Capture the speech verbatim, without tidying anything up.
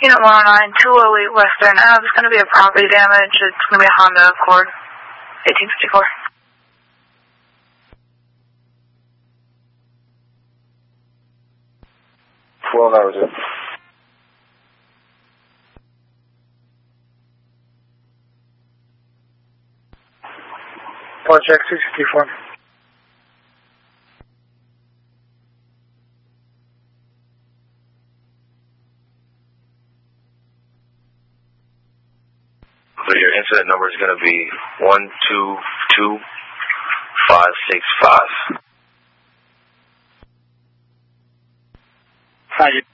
Unit one oh nine, two oh eight Western Ave. It's going to be a property damage. It's going to be a Honda Accord, eighteen fifty-four. twelve hours in. Project six fifty-four. So your incident number is going to be one two two five six five. Hi.